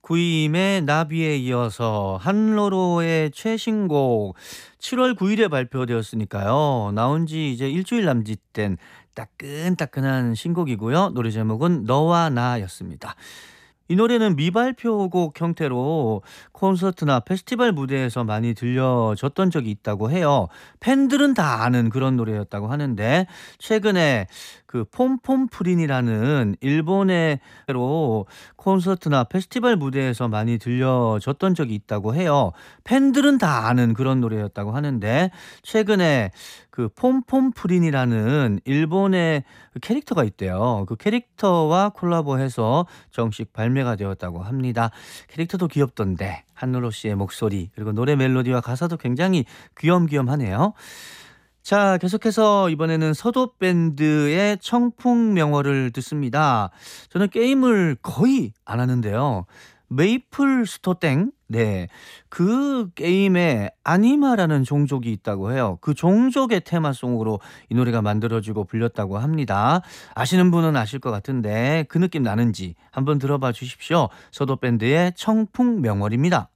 구임의 나비에 이어서 한로로의 최신곡 7월 9일에 발표되었으니까요. 나온 지 이제 일주일 남짓된 따끈따끈한 신곡이고요. 노래 제목은 너와 나였습니다. 이 노래는 미발표곡 형태로 콘서트나 페스티벌 무대에서 많이 들려졌던 적이 있다고 해요. 팬들은 다 아는 그런 노래였다고 하는데 최근에 그 폼폼프린이라는 일본의로 콘서트나 페스티벌 무대에서 많이 들려졌던 적이 있다고 해요. 팬들은 다 아는 그런 노래였다고 하는데 최근에 그 폼폼프린이라는 일본의 그 캐릭터가 있대요. 그 캐릭터와 콜라보해서 정식 발매가 되었다고 합니다. 캐릭터도 귀엽던데 한누로 씨의 목소리 그리고 노래 멜로디와 가사도 굉장히 귀염귀염하네요. 자, 계속해서 이번에는 서도 밴드의 청풍명월을 듣습니다. 저는 게임을 거의 안 하는데요. 메이플 스토땡? 네. 그 게임에 아니마라는 종족이 있다고 해요. 그 종족의 테마송으로 이 노래가 만들어지고 불렸다고 합니다. 아시는 분은 아실 것 같은데 그 느낌 나는지 한번 들어봐 주십시오. 서도 밴드의 청풍명월입니다.